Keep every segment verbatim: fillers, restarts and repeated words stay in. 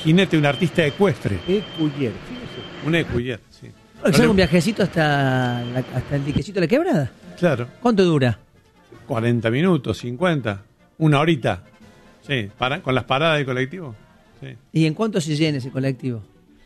jinete, un artista ecuestre. Ecuyer, fíjese. Un ecuyer, sí. ¿Hacer un viajecito hasta, la, hasta el diquecito de la Quebrada? Claro. ¿Cuánto dura? cuarenta minutos, cincuenta, una horita. Sí, para, con las paradas del colectivo. Sí. ¿Y en cuánto se llena ese colectivo?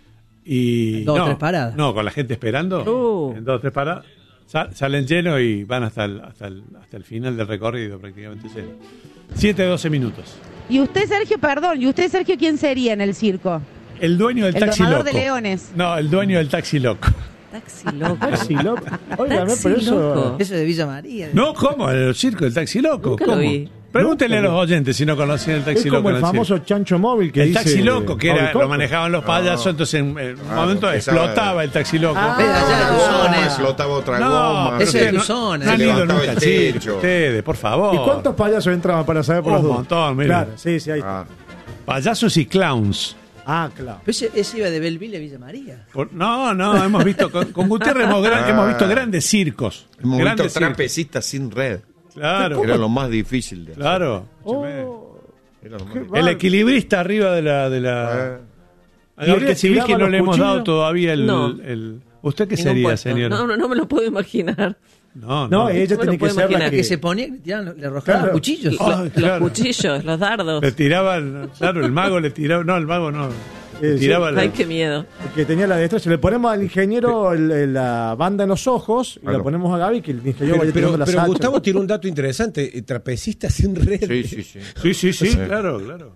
Y ¿Dos o no, tres paradas? No, con la gente esperando. Uh. En dos o tres paradas. Sal, salen llenos y van hasta el, hasta, el, hasta el final del recorrido prácticamente lleno. siete, doce minutos. Y usted, Sergio, perdón, ¿y usted, Sergio, quién sería en el circo? El dueño del el taxi domador loco. de leones. No, el dueño del taxi loco. Taxi loco. Taxi loco. Óigame, Taxi pero eso... loco. Eso de Villa María. No, ¿cómo? El circo del taxi loco. Nunca ¿Cómo? lo vi. Pregúntenle Nunca a los oyentes si no conocían el taxi Es loco. como el en el famoso circo. chancho móvil que El dice... taxi loco, que era, Mauricoco. lo manejaban los payasos, No. entonces en, en un Ah, momento empezaba- explotaba el taxi loco. Ah, Ve, allá en tu zona eso. Explotaba otra No, goma. pero Eso es ustedes tu no- zona. No han Se ido levantaba nunca el al circo, techo. ustedes, por favor. ¿Y cuántos payasos entraban para saber por Un las dudas? montón, mira. Claro, sí, sí, ahí está. Ah, Payasos y clowns. Ah, claro. Pero ese, ese iba de Belleville a Villa María. Por- no, no, hemos visto, con, con Gutiérrez hemos, gran- Ah. hemos visto grandes circos. hemos visto Grandes circos. trapecistas sin red. Claro, Era lo más difícil de hacer. claro. Oh, Era lo más qué difícil. El equilibrista arriba de la... De la... Ah, A Gabriel ¿Y él Civil, que tiraba no los le hemos cuchillos? dado todavía el... No. el- ¿Usted qué Ningún sería, puesto. señora? No, no, no me lo puedo imaginar. no. No, no. ella No me tiene lo que puedo ser la imaginar. que... Que se ponía, le tiraban, le arrojaban Claro. cuchillos. Ah, Los claro. cuchillos, los dardos. Le tiraban, claro, el mago le tiraba... No, el mago no. Le Sí, tiraba la- Ay, qué miedo. que tenía la destreza. Le ponemos al ingeniero el- el- la banda en los ojos y Claro. la ponemos a Gaby que el ingeniero Pero, vaya pero, tirando las pero hachas. Gustavo tiró un dato interesante, eh, trapecista sin red. sí, sí, sí. Sí, sí, sí, Sí. claro, claro.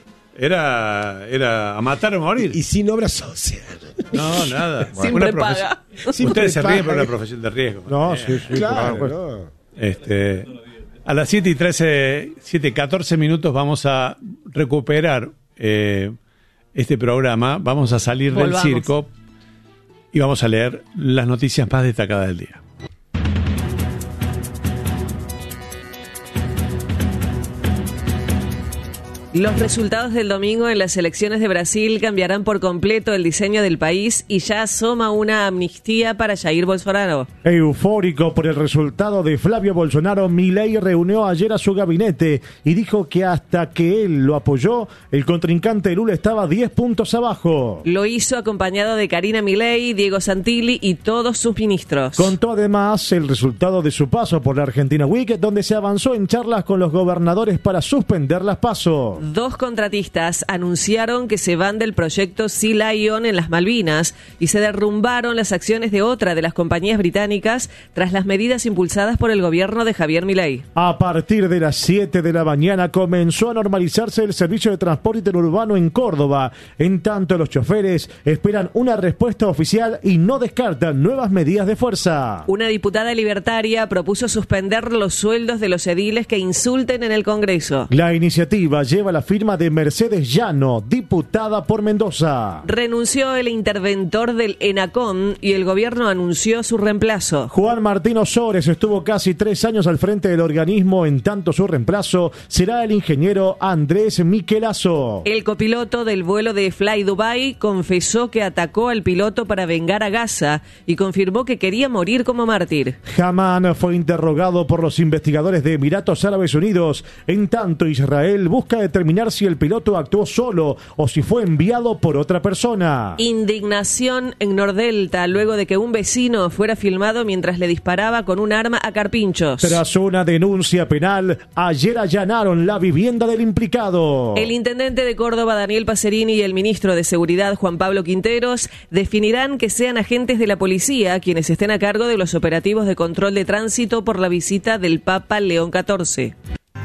Era, era a matar o morir. Y sin obra social. No, nada. Siempre Una profesión- paga. Siempre Ustedes se ríen paga. por una profesión de riesgo. No, sí, sí. Claro, por no. Este, a las siete y trece, siete y catorce minutos vamos a recuperar eh, este programa. Vamos a salir Volvamos. del circo y vamos a leer las noticias más destacadas del día. Los resultados del domingo en las elecciones de Brasil cambiarán por completo el diseño del país y ya asoma una amnistía para Jair Bolsonaro. Eufórico por el resultado de Flavio Bolsonaro, Milei reunió ayer a su gabinete y dijo que hasta que él lo apoyó, el contrincante Lula estaba diez puntos abajo. Lo hizo acompañado de Karina Milei, Diego Santilli y todos sus ministros. Contó además el resultado de su paso por la Argentina Week, donde se avanzó en charlas con los gobernadores para suspender las PASO. Dos contratistas anunciaron que se van del proyecto Sea Lion en las Malvinas y se derrumbaron las acciones de otra de las compañías británicas tras las medidas impulsadas por el gobierno de Javier Milei. A partir de las siete de la mañana comenzó a normalizarse el servicio de transporte interurbano en Córdoba. En tanto, los choferes esperan una respuesta oficial y no descartan nuevas medidas de fuerza. Una diputada libertaria propuso suspender los sueldos de los ediles que insulten en el Congreso. La iniciativa lleva la firma de Mercedes Llano, diputada por Mendoza. Renunció el interventor del ENACOM y el gobierno anunció su reemplazo. Juan Martín Osores estuvo casi tres años al frente del organismo, en tanto su reemplazo será el ingeniero Andrés Miquelazo. El copiloto del vuelo de Fly Dubai confesó que atacó al piloto para vengar a Gaza y confirmó que quería morir como mártir. Hamán fue interrogado por los investigadores de Emiratos Árabes Unidos. En tanto, Israel busca determinar si el piloto actuó solo o si fue enviado por otra persona. Indignación en Nordelta luego de que un vecino fuera filmado mientras le disparaba con un arma a carpinchos. Tras una denuncia penal, ayer allanaron la vivienda del implicado. El intendente de Córdoba, Daniel Pacerini, y el ministro de Seguridad, Juan Pablo Quinteros, definirán que sean agentes de la policía quienes estén a cargo de los operativos de control de tránsito por la visita del Papa León catorce.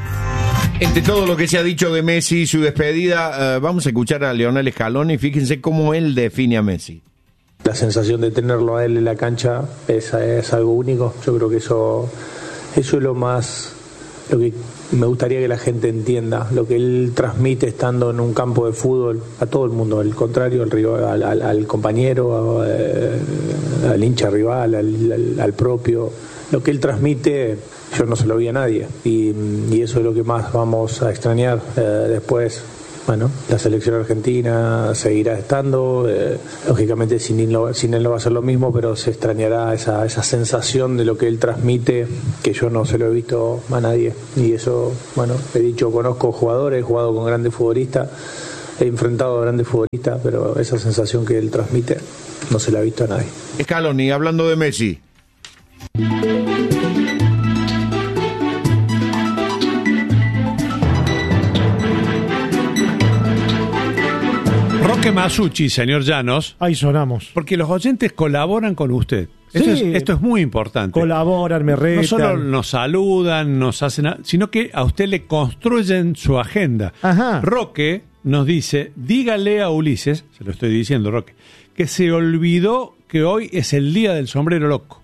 Entre todo lo que se ha dicho de Messi y su despedida, eh, vamos a escuchar a Lionel Scaloni y fíjense cómo él define a Messi. La sensación de tenerlo a él en la cancha es, es algo único. Yo creo que eso, eso es lo más, lo que me gustaría que la gente entienda, lo que él transmite estando en un campo de fútbol a todo el mundo, al contrario, al, rival, al, al, al compañero, eh, al hincha rival, al, al, al propio. Lo que él transmite, yo no se lo vi a nadie y, y eso es lo que más vamos a extrañar. Eh, después, bueno, la selección argentina seguirá estando, eh, lógicamente sin él, no, sin él no va a ser lo mismo, pero se extrañará esa, esa sensación de lo que él transmite, que yo no se lo he visto a nadie. Y eso, bueno, he dicho, conozco jugadores, he jugado con grandes futbolistas, he enfrentado a grandes futbolistas, pero esa sensación que él transmite no se la ha visto a nadie. Scaloni, hablando de Messi. Roque Masucci, señor Llanos. Ahí sonamos. Porque los oyentes colaboran con usted. Esto, Sí. es, esto es muy importante. Colaboran, me retan. No solo nos saludan, nos hacen, a- sino que a usted le construyen su agenda. Ajá. Roque nos dice, dígale a Ulises, se lo estoy diciendo, Roque, que se olvidó que hoy es el día del sombrero loco.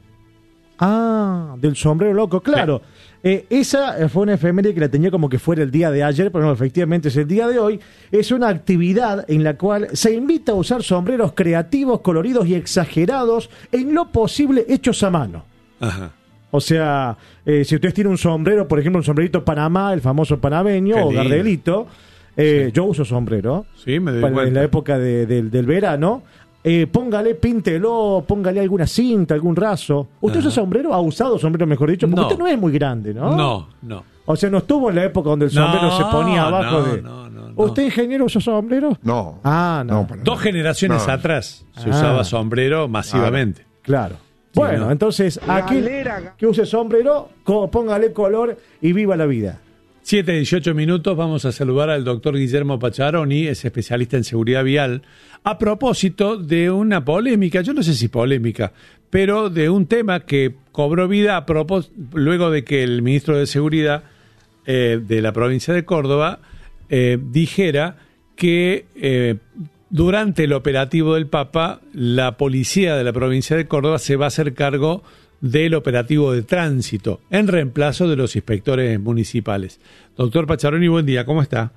Ah, del sombrero loco, claro. Eh, esa fue una efeméride que la tenía como que fuera el día de ayer, pero no, efectivamente es el día de hoy. Es una actividad en la cual se invita a usar sombreros creativos, coloridos y exagerados, en lo posible hechos a mano. Ajá. O sea, eh, si ustedes tienen un sombrero, por ejemplo, un sombrerito Panamá, el famoso panameño Qué o lindo. Gardelito, eh, Sí. yo uso sombrero. Sí, me doy Para- cuenta. en la época de- del- del verano. Eh, póngale, píntelo, póngale alguna cinta, algún raso. ¿Usted Ajá. usa sombrero? ¿Ha usado sombrero, mejor dicho? Porque No. usted no es muy grande, ¿no? No, no. O sea, no estuvo en la época donde el No, sombrero se ponía abajo no, de... no, no, no. ¿Usted, ingeniero, usa sombrero? No. Ah, no. para Dos nada. generaciones No. atrás se Ah. usaba sombrero masivamente. Claro. Bueno, no. entonces, aquí que use sombrero, co- póngale color y viva la vida. siete dieciocho minutos, vamos a saludar al doctor Guillermo Pacharoni, es especialista en seguridad vial, a propósito de una polémica, yo no sé si polémica, pero de un tema que cobró vida a propós- luego de que el ministro de Seguridad eh, de la provincia de Córdoba eh, dijera que eh, durante el operativo del Papa, la policía de la provincia de Córdoba se va a hacer cargo del operativo de tránsito, en reemplazo de los inspectores municipales. Doctor Pacharoni, buen día, ¿cómo está?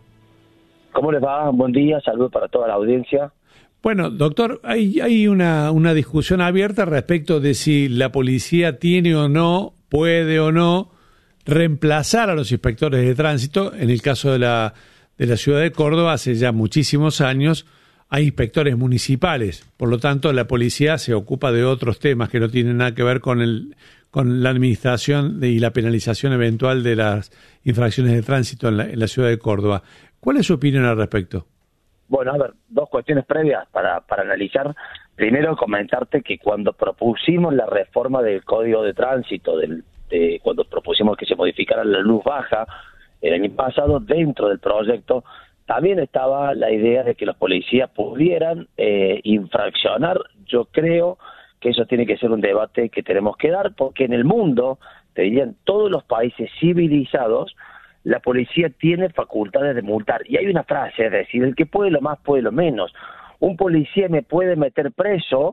¿Cómo les va? Buen día, saludos para toda la audiencia. Bueno, doctor, hay, hay una, una discusión abierta respecto de si la policía tiene o no, puede o no, reemplazar a los inspectores de tránsito. En el caso de la, de la ciudad de Córdoba, hace ya muchísimos años, hay inspectores municipales. Por lo tanto, la policía se ocupa de otros temas que no tienen nada que ver con el con la administración de, y la penalización eventual de las infracciones de tránsito en la, en la ciudad de Córdoba. ¿Cuál es su opinión al respecto? Bueno, a ver, dos cuestiones previas para, para analizar. Primero, comentarte que cuando propusimos la reforma del Código de Tránsito, del, de, cuando propusimos que se modificara la luz baja el año pasado, dentro del proyecto también estaba la idea de que los policías pudieran eh, infraccionar. Yo creo que eso tiene que ser un debate que tenemos que dar, porque en el mundo, te diría, en todos los países civilizados, la policía tiene facultades de multar. Y hay una frase, es decir, el que puede lo más puede lo menos. Un policía me puede meter preso,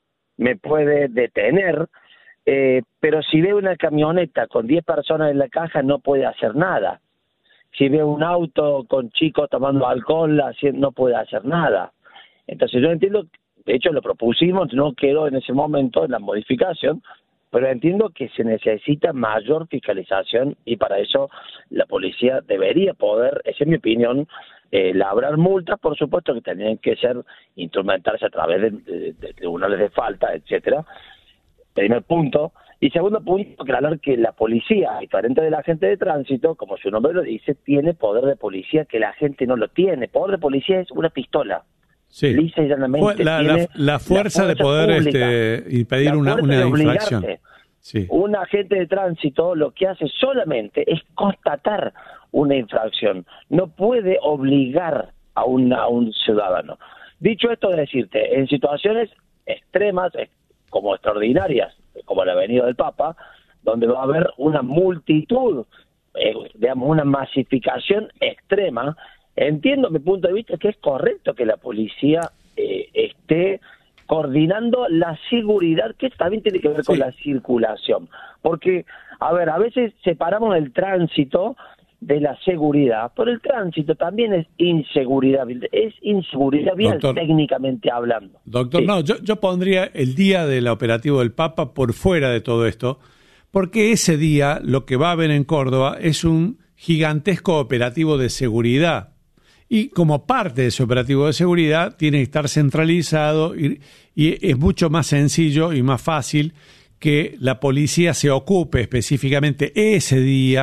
me puede detener, eh, pero si ve una camioneta con diez personas en la caja no puede hacer nada. Si ve un auto con chicos tomando alcohol, así, no puede hacer nada. Entonces yo entiendo, de hecho lo propusimos, no quedó en ese momento en la modificación, pero entiendo que se necesita mayor fiscalización y para eso la policía debería poder, esa es mi opinión, eh, labrar multas, por supuesto que tendrían que ser, instrumentarse a través de, de, de tribunales de falta, etcétera. Primer punto. Y segundo punto, aclarar que la policía, diferente de la gente de tránsito, como su nombre lo dice, tiene poder de policía que la gente no lo tiene. Poder de policía es una pistola. Sí. Lisa y llanamente La, la, tiene la fuerza de poder pública, este, impedir la una, fuerza una de infracción. obligarte. Sí. Un agente de tránsito lo que hace solamente es constatar una infracción. No puede obligar a, una, a un ciudadano. Dicho esto, decirte, en situaciones extremas, como extraordinarias, como la venida del Papa, donde va a haber una multitud, eh, digamos, una masificación extrema, entiendo mi punto de vista que es correcto que la policía eh, esté coordinando la seguridad, que también tiene que ver con Sí. la circulación. Porque, a ver, a veces separamos el tránsito de la seguridad, pero el tránsito también es inseguridad, es inseguridad vial, Doctor. técnicamente hablando. Doctor, Sí. no, yo, yo pondría el día del operativo del Papa por fuera de todo esto, porque ese día lo que va a haber en Córdoba es un gigantesco operativo de seguridad. Y como parte de ese operativo de seguridad tiene que estar centralizado y, y es mucho más sencillo y más fácil que la policía se ocupe específicamente ese día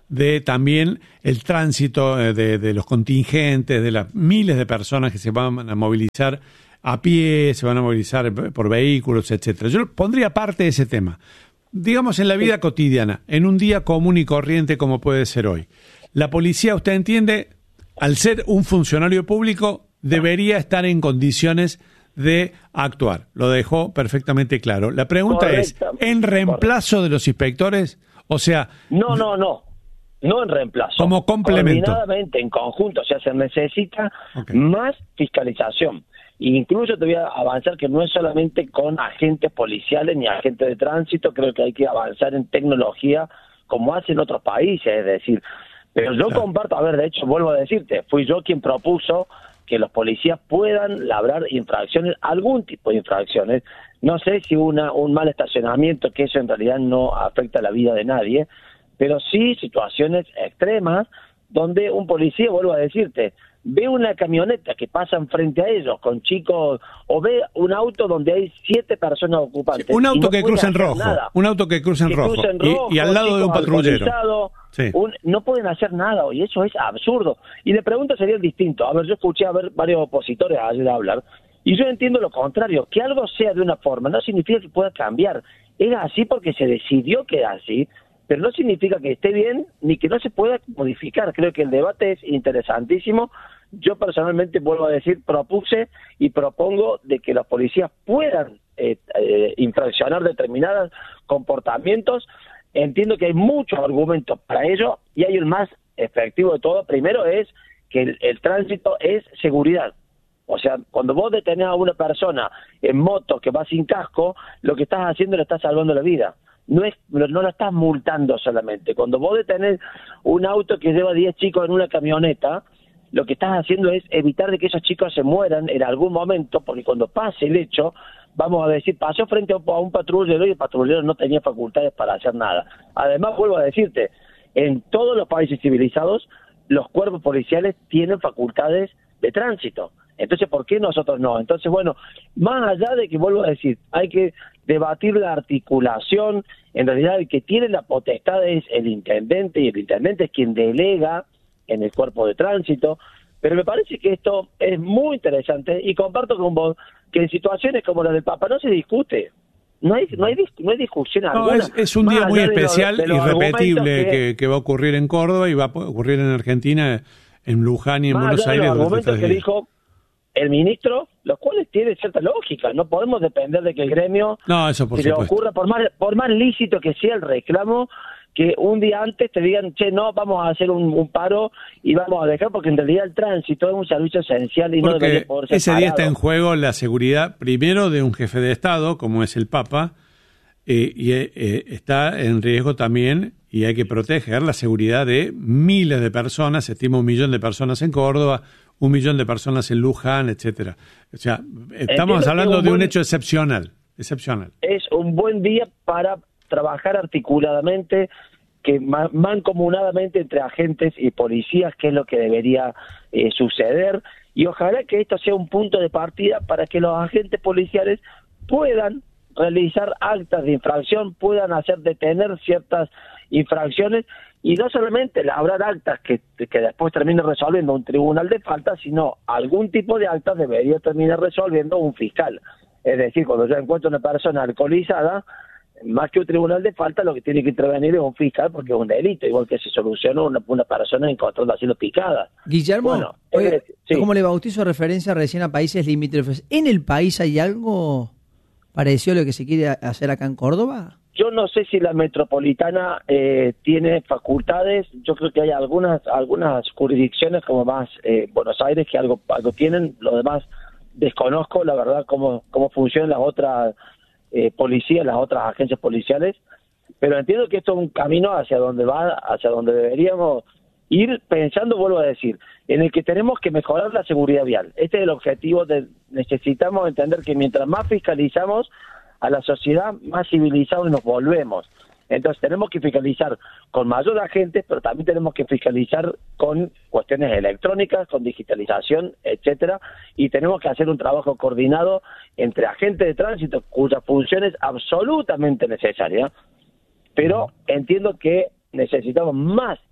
de también el tránsito eh, de, de los contingentes, de las miles de personas que se van a movilizar a pie, se van a movilizar por vehículos, etcétera. Yo pondría parte de ese tema. Digamos, en la vida cotidiana, en un día común y corriente como puede ser hoy. La policía, usted entiende, al ser un funcionario público, debería estar en condiciones de actuar. Lo dejó perfectamente claro. La pregunta Correcto. es, ¿en reemplazo Correcto. de los inspectores? O sea... No, no, no. No en reemplazo. Como complemento. Coordinadamente, en conjunto. O sea, se necesita okay. más fiscalización. Incluso te voy a avanzar que no es solamente con agentes policiales ni agentes de tránsito. Creo que hay que avanzar en tecnología como hacen otros países. Es decir, pero yo claro. comparto, a ver, de hecho, vuelvo a decirte, fui yo quien propuso que los policías puedan labrar infracciones, algún tipo de infracciones. No sé si una un mal estacionamiento, que eso en realidad no afecta la vida de nadie, pero sí situaciones extremas donde un policía, vuelvo a decirte, ve una camioneta que pasan frente a ellos con chicos, o ve un auto donde hay siete personas ocupantes. Sí, un auto no que cruza en rojo, nada. un auto que cruza en, que rojo, cruza en rojo, y, y al lado de un patrullero. Sí. Un, no pueden hacer nada, y eso es absurdo. Y la pregunta sería distinto. A ver, yo escuché a ver varios opositores ayer hablar, y yo entiendo lo contrario. Que algo sea de una forma no significa que pueda cambiar. Era así porque se decidió que era así, pero no significa que esté bien ni que no se pueda modificar. Creo que el debate es interesantísimo. Yo personalmente, vuelvo a decir, propuse y propongo de que los policías puedan eh, eh, infraccionar determinados comportamientos. Entiendo que hay muchos argumentos para ello, y hay el más efectivo de todo. Primero es que el, el tránsito es seguridad. O sea, cuando vos detenés a una persona en moto que va sin casco, lo que estás haciendo le estás salvando la vida. No es no, no la estás multando solamente. Cuando vos detenés un auto que lleva diez chicos en una camioneta, lo que estás haciendo es evitar de que esos chicos se mueran en algún momento, porque cuando pase el hecho, vamos a decir, pasó frente a un patrullero y el patrullero no tenía facultades para hacer nada. Además, vuelvo a decirte, en todos los países civilizados, los cuerpos policiales tienen facultades de tránsito. Entonces, ¿por qué nosotros no? Entonces, bueno, más allá de que, vuelvo a decir, hay que debatir la articulación, en realidad el que tiene la potestad es el intendente, y el intendente es quien delega en el cuerpo de tránsito, pero me parece que esto es muy interesante, y comparto con vos que en situaciones como la del Papa no se discute, no hay no hay, no hay discusión no, alguna. Es, es un día muy especial y irrepetible que, que, que va a ocurrir en Córdoba y va a ocurrir en Argentina, en Luján y en Buenos Aires. Los argumentos que dijo el ministro, los cuales tienen cierta lógica, no podemos depender de que el gremio no, eso por se le ocurra, por más, por más lícito que sea el reclamo, que un día antes te digan, che, no, vamos a hacer un, un paro y vamos a dejar, porque en realidad el tránsito es un servicio esencial y porque no debería poder ser ese parado. Día está en juego la seguridad, primero, de un jefe de Estado, como es el Papa, eh, y eh, está en riesgo también, y hay que proteger la seguridad de miles de personas, se estima un millón de personas en Córdoba, un millón de personas en Luján, etcétera. O sea, estamos Entiendo hablando un de un buen, hecho excepcional, excepcional. Es un buen día para trabajar articuladamente, que mancomunadamente entre agentes y policías, que es lo que debería eh, suceder, y ojalá que esto sea un punto de partida para que los agentes policiales puedan realizar actas de infracción, puedan hacer detener ciertas infracciones, y no solamente labrar actas que, que después termine resolviendo un tribunal de falta, sino algún tipo de actas debería terminar resolviendo un fiscal. Es decir, cuando yo encuentro una persona alcoholizada, más que un tribunal de falta, lo que tiene que intervenir es un fiscal, porque es un delito, igual que se soluciona una, una persona encontrando haciendo picada. Guillermo, bueno, oye, es, sí. como le bautizo referencia recién a países limítrofes, ¿en el país hay algo parecido a lo que se quiere hacer acá en Córdoba? Yo no sé si la metropolitana eh, tiene facultades. Yo creo que hay algunas algunas jurisdicciones como más eh, Buenos Aires que algo algo tienen. Lo demás desconozco, la verdad, cómo cómo funcionan las otras eh, policías, las otras agencias policiales. Pero entiendo que esto es un camino hacia donde va, hacia donde deberíamos ir pensando, vuelvo a decir, en el que tenemos que mejorar la seguridad vial. Este es el objetivo. De, necesitamos entender que mientras más fiscalizamos a la sociedad, más civilizados nos volvemos. Entonces tenemos que fiscalizar con mayor agentes, pero también tenemos que fiscalizar con cuestiones electrónicas, con digitalización, etcétera, y tenemos que hacer un trabajo coordinado entre agentes de tránsito, cuya función es absolutamente necesaria, pero entiendo que necesitamos más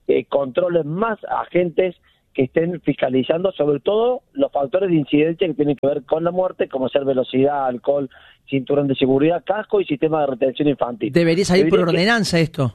eh, controlen más agentes que estén fiscalizando, sobre todo los factores de incidencia que tienen que ver con la muerte, como ser velocidad, alcohol, cinturón de seguridad, casco y sistema de retención infantil. ¿Debería salir por Yo diría que- ordenanza esto?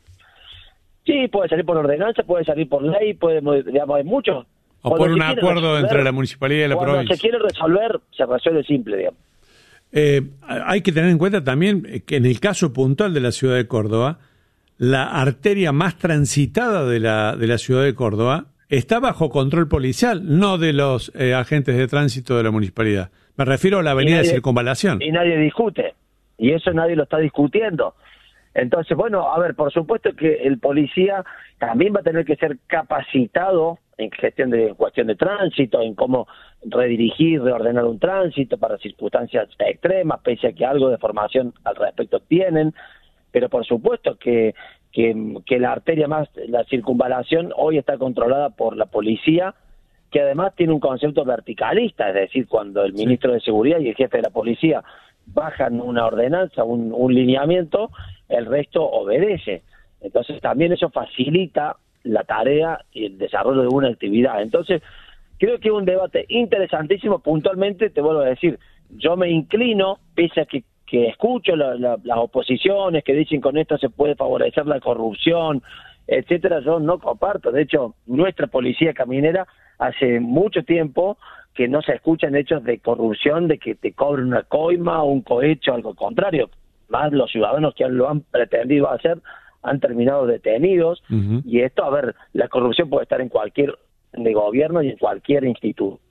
Sí, puede salir por ordenanza, puede salir por ley, puede, digamos, hay muchos. O Cuando por se un quiere acuerdo resolver- entre la municipalidad y la Cuando provincia. se quiere resolver, se resuelve simple, digamos. Eh, hay que tener en cuenta también que en el caso puntual de la ciudad de Córdoba, la arteria más transitada de la, de la ciudad de Córdoba está bajo control policial, no de los eh, agentes de tránsito de la municipalidad. Me refiero a la avenida Y nadie- de Circunvalación. Y nadie discute, y eso nadie lo está discutiendo. Entonces, bueno, a ver, por supuesto que el policía también va a tener que ser capacitado en gestión de cuestión de tránsito, en cómo redirigir, reordenar un tránsito para circunstancias extremas, pese a que algo de formación al respecto tienen, pero por supuesto que, que, que la arteria más, la circunvalación, hoy está controlada por la policía, que además tiene un concepto verticalista, es decir, cuando el ministro de Seguridad y el jefe de la policía bajan una ordenanza, un, un lineamiento, el resto obedece. Entonces también eso facilita la tarea y el desarrollo de una actividad. Entonces creo que es un debate interesantísimo. Puntualmente te vuelvo a decir, yo me inclino, pese a que, que escucho la, la, las oposiciones que dicen con esto se puede favorecer la corrupción, etcétera, yo no comparto. De hecho, nuestra policía caminera hace mucho tiempo que no se escuchan hechos de corrupción, de que te cobren una coima o un cohecho, algo contrario. Más los ciudadanos que lo han pretendido hacer han terminado detenidos. Uh-huh. Y esto, a ver, la corrupción puede estar en cualquier de gobierno y en cualquier instituto.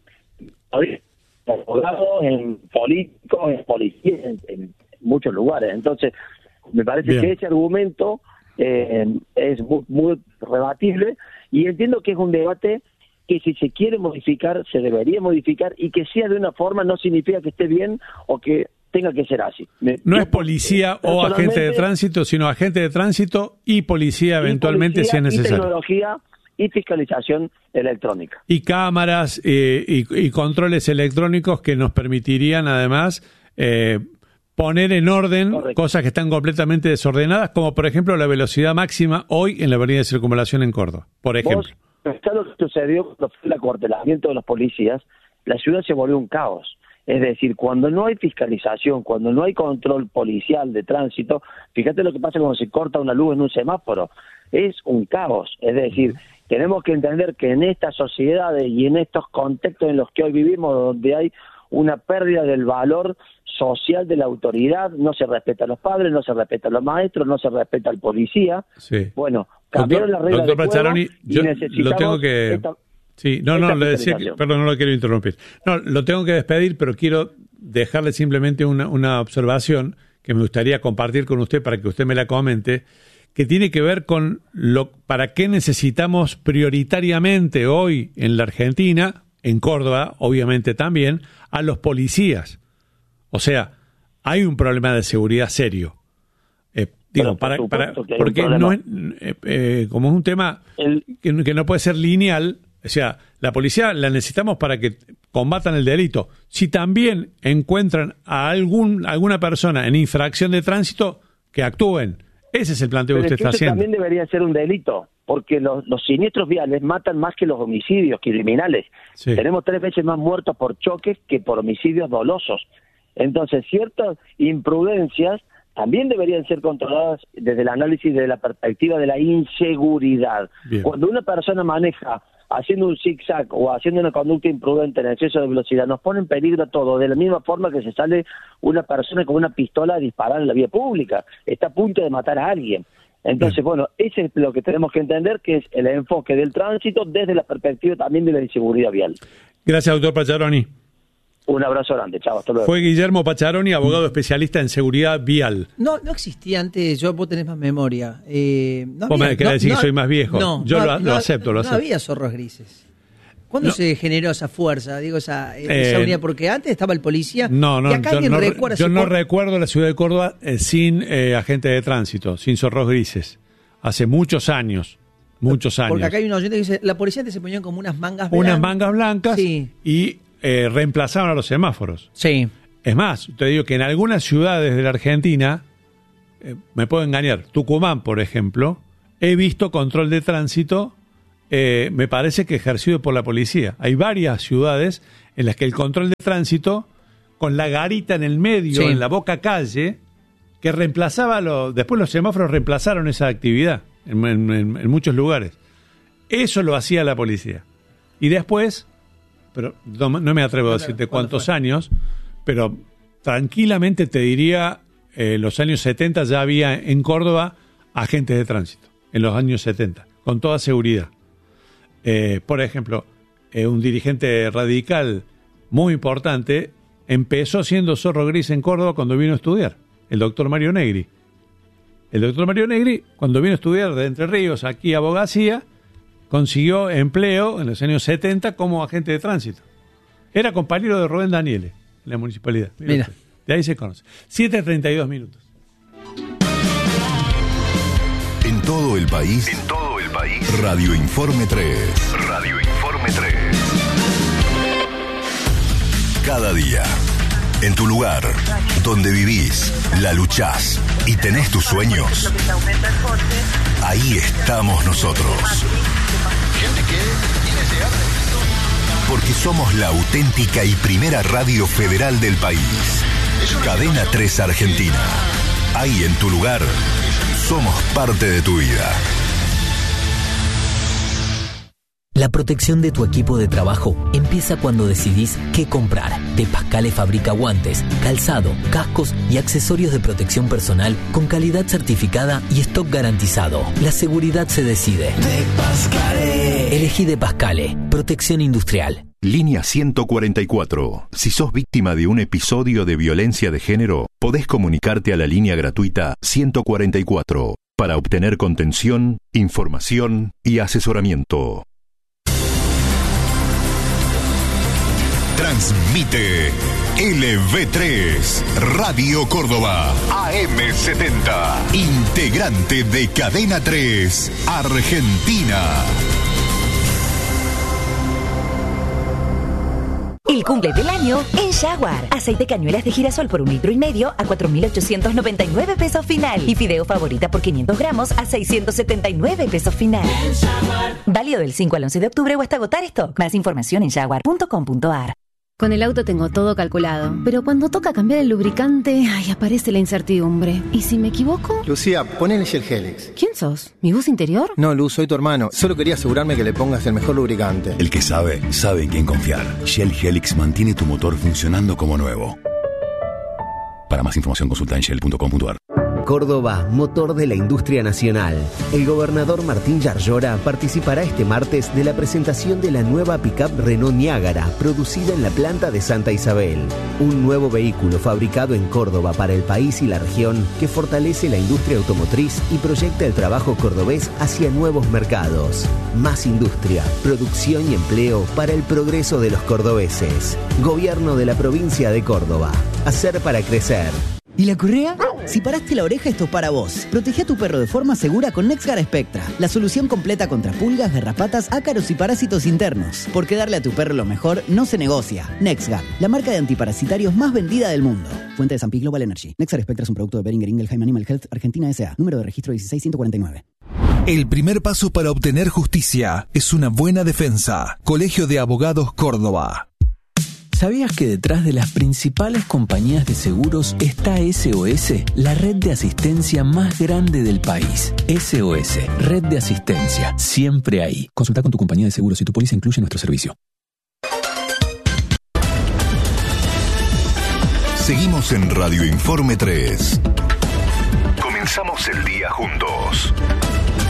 En abogados, en políticos, en policías, en, en muchos lugares. Entonces, me parece Bien. que ese argumento eh, es muy, muy rebatible, y entiendo que es un debate que si se quiere modificar, se debería modificar, y que sea de una forma no significa que esté bien o que tenga que ser así. Me- No yo, es policía o agente de personalmente, tránsito, sino agente de tránsito y policía y eventualmente policía, si es y necesario. tecnología y fiscalización electrónica. Y cámaras eh, y, y controles electrónicos que nos permitirían además eh, poner en orden Correcto. cosas que están completamente desordenadas, como por ejemplo la velocidad máxima hoy en la avenida de Circunvalación en Córdoba, por ejemplo. Vos, pensá lo que sucedió cuando fue el acuartelamiento de los policías, la ciudad se volvió un caos. Es decir, cuando no hay fiscalización, cuando no hay control policial de tránsito, fíjate lo que pasa cuando se corta una luz en un semáforo. Es un caos. Es decir, tenemos que entender que en estas sociedades y en estos contextos en los que hoy vivimos, donde hay una pérdida del valor social de la autoridad, no se respeta a los padres, no se respeta a los maestros, no se respeta al policía. Sí. Bueno, cambiaron las reglas Doctor del juego Pacharoni, y yo necesitamos lo tengo que... esta- Sí, no, no, esta le decía que, fiscalización. perdón, no lo quiero interrumpir. No, lo tengo que despedir, pero quiero dejarle simplemente una, una observación que me gustaría compartir con usted para que usted me la comente, que tiene que ver con lo para qué necesitamos prioritariamente hoy en la Argentina, en Córdoba, obviamente también, a los policías. O sea, hay un problema de seguridad serio. Eh, digo, Bueno, por para, para, supuesto que hay un porque problema. no es, eh, eh, como es un tema El- que, que no puede ser lineal, o sea, la policía la necesitamos para que combatan el delito. Si también encuentran a algún alguna persona en infracción de tránsito, que actúen. Ese es el planteo Pero que es usted que está eso haciendo. también debería ser un delito, porque los, los siniestros viales matan más que los homicidios criminales. Sí. Tenemos tres veces más muertos por choques que por homicidios dolosos. Entonces, ciertas imprudencias también deberían ser controladas desde el análisis de la perspectiva de la inseguridad. Bien. Cuando una persona maneja haciendo un zigzag o haciendo una conducta imprudente en exceso de velocidad, nos pone en peligro a todos, de la misma forma que se sale una persona con una pistola a disparar en la vía pública, está a punto de matar a alguien. Entonces, bueno, ese es lo que tenemos que entender, que es el enfoque del tránsito desde la perspectiva también de la inseguridad vial. Gracias, doctor Pacharoni. Un abrazo grande, chao, hasta luego. Fue Guillermo Pacharoni, abogado especialista en seguridad vial. No, no existía antes, yo vos tenés más memoria. Eh, no Vos me querés decir que soy más viejo. No, Yo no, lo- lo no, acepto, lo no acepto. había zorros grises. ¿Cuándo No. se generó esa fuerza, digo, esa, Eh, esa unidad? Porque antes estaba el policía. No, no, y acá yo, alguien no, re- recuerda yo hace no poco- recuerdo la ciudad de Córdoba eh, sin eh, agentes de tránsito, sin zorros grises. Hace muchos años, muchos años. Porque acá hay un oyente que dice, la policía antes se ponían como unas mangas blancas. Unas mangas blancas Sí. y eh, reemplazaron a los semáforos. Sí. Es más, te digo que en algunas ciudades de la Argentina, eh, me puedo engañar, Tucumán, por ejemplo, he visto control de tránsito, eh, me parece que ejercido por la policía. Hay varias ciudades en las que el control de tránsito, con la garita en el medio, Sí. en la boca calle, que reemplazaba, lo, después los semáforos reemplazaron esa actividad en, en- en- en muchos lugares. Eso lo hacía la policía. Y después, pero no, no me atrevo a decirte cuántos años, pero tranquilamente te diría, eh, los años setenta ya había en Córdoba agentes de tránsito, en los años setenta, con toda seguridad. Eh, por ejemplo, eh, un dirigente radical muy importante empezó siendo zorro gris en Córdoba cuando vino a estudiar, el doctor Mario Negri. El doctor Mario Negri, cuando vino a estudiar de Entre Ríos aquí a abogacía, consiguió empleo en los años setenta como agente de tránsito. Era compañero de Rubén Daniele en la municipalidad. Mira Mira. usted, de ahí se conoce. siete treinta y dos minutos. En todo el país. En todo el país. Radio Informe tres. Radio Informe tres. Cada día. En tu lugar. Donde vivís. La luchás. Y tenés tus sueños. Ahí estamos nosotros. Porque somos la auténtica y primera radio federal del país. Cadena tres Argentina. Ahí en tu lugar. Somos parte de tu vida. La protección de tu equipo de trabajo empieza cuando decidís qué comprar. De Pascale fabrica guantes, calzado, cascos y accesorios de protección personal con calidad certificada y stock garantizado. La seguridad se decide. De Pascale. Elegí De Pascale. Protección industrial. Línea ciento cuarenta y cuatro. Si sos víctima de un episodio de violencia de género, podés comunicarte a la línea gratuita ciento cuarenta y cuatro para obtener contención, información y asesoramiento. Transmite L V tres, Radio Córdoba, A M setenta, integrante de Cadena tres, Argentina. El cumple del año en Jaguar. Aceite cañuelas de girasol por un litro y medio a cuatro mil ochocientos noventa y nueve pesos final. Y fideo favorita por quinientos gramos a seiscientos setenta y nueve pesos final. Válido del cinco al once de octubre o hasta agotar stock. Más información en jaguar punto com punto a r. Con el auto tengo todo calculado, pero cuando toca cambiar el lubricante, ay, aparece la incertidumbre. ¿Y si me equivoco? Lucía, ponele Shell Helix. ¿Quién sos? ¿Mi voz interior? No, Luz, soy tu hermano. Solo quería asegurarme que le pongas el mejor lubricante. El que sabe, sabe en quién confiar. Shell Helix mantiene tu motor funcionando como nuevo. Para más información consulta en shell punto com punto a r. Córdoba, motor de la industria nacional. El gobernador Martín Yarlora participará este martes de la presentación de la nueva pick-up Renault Niágara, producida en la planta de Santa Isabel. Un nuevo vehículo fabricado en Córdoba para el país y la región que fortalece la industria automotriz y proyecta el trabajo cordobés hacia nuevos mercados. Más industria, producción y empleo para el progreso de los cordobeses. Gobierno de la provincia de Córdoba. Hacer para crecer. ¿Y la correa? Si paraste la oreja, esto es para vos. Protege a tu perro de forma segura con NexGard Spectra, la solución completa contra pulgas, garrapatas, ácaros y parásitos internos. Porque darle a tu perro lo mejor no se negocia. NexGard, la marca de antiparasitarios más vendida del mundo. Fuente de San Pi Global Energy. NexGard Spectra es un producto de Boehringer Ingelheim Animal Health Argentina S A. Número de registro dieciséis ciento cuarenta y nueve. El primer paso para obtener justicia es una buena defensa. Colegio de Abogados Córdoba. ¿Sabías que detrás de las principales compañías de seguros está S O S, la red de asistencia más grande del país? S O S, red de asistencia, siempre ahí. Consulta con tu compañía de seguros si tu póliza incluye nuestro servicio. Seguimos en Radio Informe tres. Comenzamos el día juntos.